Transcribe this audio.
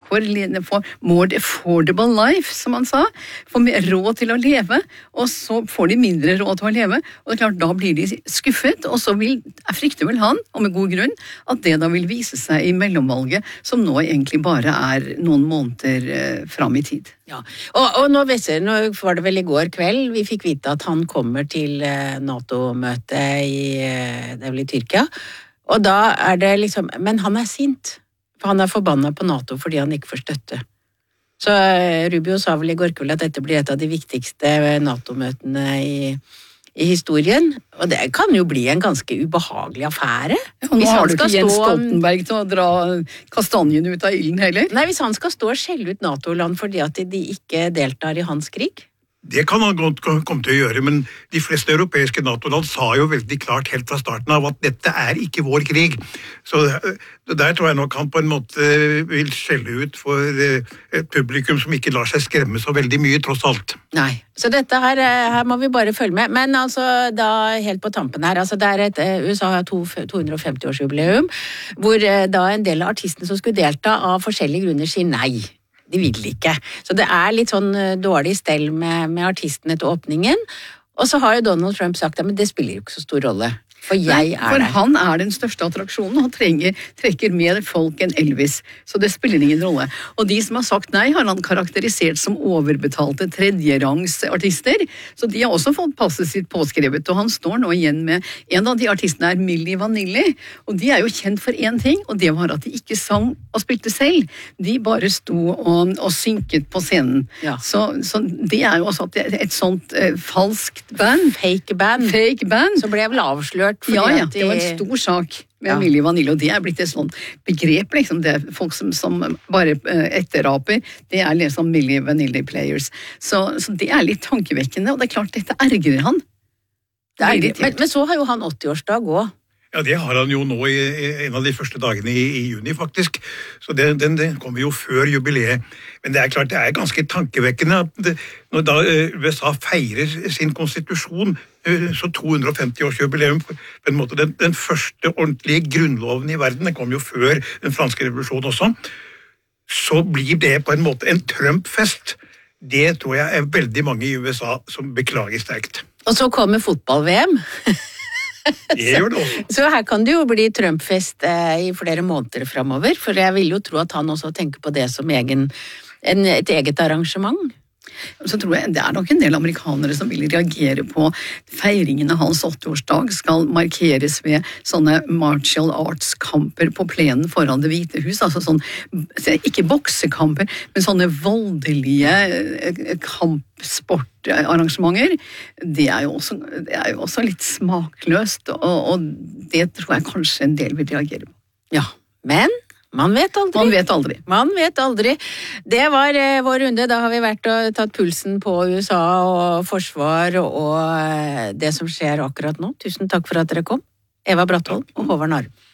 få more affordable life, som han sa, få mer råd til å leve, og så får de mindre råd til å leve, og det er klart, da blir de skuffet, og så frykter vel han, og med god grunn, at det da vil vise seg i mellomvalget, som nå egentlig bare er noen måneder fram i tid. Ja, og nå var det vel i går kveld, vi fikk vite at han kommer til NATO-møte det er vel i Tyrkia, og da det liksom, men han sint, for han forbannet på NATO fordi han ikke får støtte. Så Rubio sa vel i går kveld at dette blir et av de viktigste NATO-møtene i historien, og det kan jo bli en ganske ubehagelig affære. Ja, nå har du ikke Jens Stoltenberg til å dra kastanjen ut av ilden heller. Nei, hvis han skal stå og skjelle ut NATO-land fordi at de ikke deltar i hans krig. Det kan han godt komme til å gjøre, men de fleste europeiske NATO-land sa jo veldig klart helt fra starten av at dette ikke vår krig. Så der tror jeg nok han på en måte vil skjelle ut for et publikum som ikke lar seg skremme så veldig mye, tross alt. Nei, så dette her må vi bare følge med. Men altså, da helt på tampen her, altså USA har 250-årsjubileum, hvor da en del av artistene som skulle delta av forskjellige grunner sier nei. De vil ikke. Så det litt sånn dårlig stell med artistene til åpningen. Og så har jo Donald Trump sagt at det spiller jo ikke så stor rolle. For jeg for han den største attraksjonen, han trekker mer folk enn Elvis, så det spiller ingen rolle. Og de som har sagt nei, har han karakterisert som overbetalte tredjerangs artister, så de har også fått passet sitt påskrevet, og han står nå igjen med en av de artistene Milli Vanilli, og de jo kjent for en ting, og det var at de ikke sang og spilte selv, de bare sto og synket på scenen. Ja. Så det jo også et sånt falskt band. Fake band. Så ble jeg vel avslørt. Ja, det var en stor sak med Milli Vanilli, og det blitt et sånt begrep, liksom. Det folk som bare etteraper, det liksom Milli Vanilli players. Så det litt tankevekkende, og det klart, dette ergrer han. Men så har jo han 80-årsdag også. Ja, det har han jo nå i en av de første dagene i juni, faktisk. Så den kommer jo før jubileet. Men det klart, det ganske tankevekkende at når da USA feirer sin konstitusjon, så 250-årsjubileum, på en måte den første ordentlige grunnloven i verden, den kom jo før den franske revolusjonen også, så blir det på en måte en Trump-fest. Det tror jeg veldig mange i USA som beklager sterkt. Og så kommer fotball-VM. Det gjør det også. Så her kan det jo bli Trump-fest i flere måneder fremover, for jeg vil jo tro at han også tenker på det som et eget arrangement. Så tror jeg det nok en del amerikanere som vil reagere på feiringen av hans 80-årsdag skal markeres ved sånne martial arts-kamper på plenen foran Det hvite hus, altså sånn, ikke boksekamper, men sånne voldelige kampsportarrangementer. Det jo også litt smakløst, og det tror jeg kanskje en del vil reagere på. Ja, men man vet aldri. Det var vår runde. Da har vi vært og tatt pulsen på USA og forsvar og det som skjer akkurat nå. Tusen takk for at dere kom. Eva Brattholm og Håvard Narum.